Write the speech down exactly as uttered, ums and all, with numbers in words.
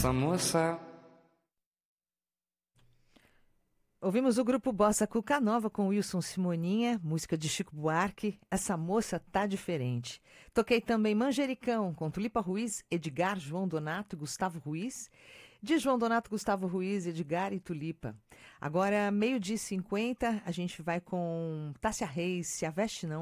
essa moça. Ouvimos o grupo Bossa Cuca Nova com Wilson Simoninha, música de Chico Buarque, Essa Moça Tá Diferente. Toquei também Manjericão com Tulipa Ruiz, Edgar, João Donato e Gustavo Ruiz. De João Donato, Gustavo Ruiz, Edgar e Tulipa. Agora, meio-dia e cinquenta, a gente vai com Tássia Reis, Se a Veste Não.